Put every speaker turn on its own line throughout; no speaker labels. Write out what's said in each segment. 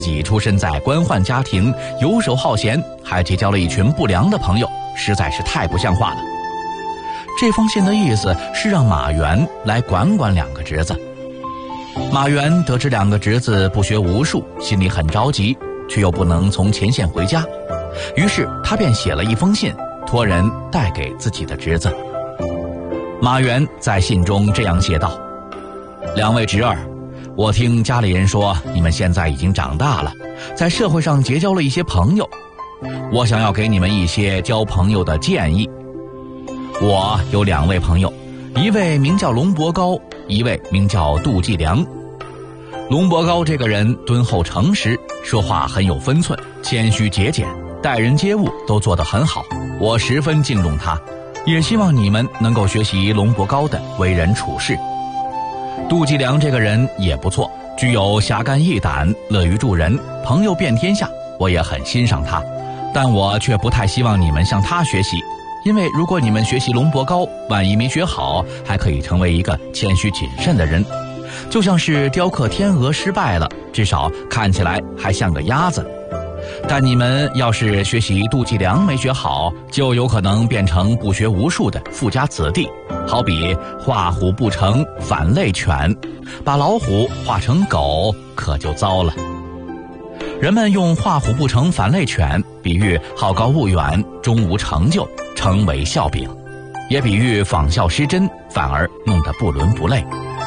己出身在官宦家庭，游手好闲，还结交了一群不良的朋友，实在是太不像话了。这封信的意思是让马援来管管两个侄子。马援得知两个侄子不学无术，心里很着急，却又不能从前线回家，于是他便写了一封信，托人带给自己的侄子。马援在信中这样写道：两位侄儿，我听家里人说你们现在已经长大了，在社会上结交了一些朋友，我想要给你们一些交朋友的建议。我有2位朋友，一位名叫龙伯高，一位名叫杜继良。龙伯高这个人敦厚诚实，说话很有分寸，谦虚节俭，待人接物都做得很好，我十分敬重他，也希望你们能够学习龙伯高的为人处事。杜继良这个人也不错，具有侠肝义胆，乐于助人，朋友遍天下，我也很欣赏他，但我却不太希望你们向他学习，因为如果你们学习龙伯高，万一没学好，还可以成为一个谦虚谨慎的人，就像是雕刻天鹅失败了，至少看起来还像个鸭子。但你们要是学习杜继良没学好，就有可能变成不学无术的富家子弟，好比画虎不成反类犬，把老虎画成狗可就糟了。人们用画虎不成反类犬比喻好高骛远，终无成就，成为笑柄，也比喻仿效失真，反而弄得不伦不类。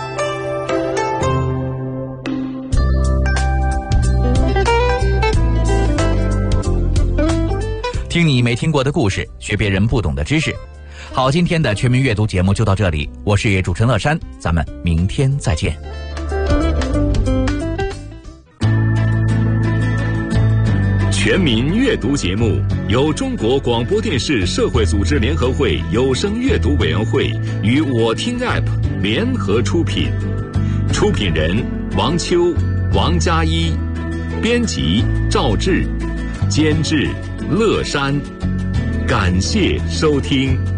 听你没听过的故事，学别人不懂的知识。好，今天的全民阅读节目就到这里，我是主持人乐山，咱们明天再见。
全民阅读节目由中国广播电视社会组织联合会有声阅读委员会与我听 App 联合出品，出品人王秋、王佳一，编辑赵志，监制乐山。感谢收听。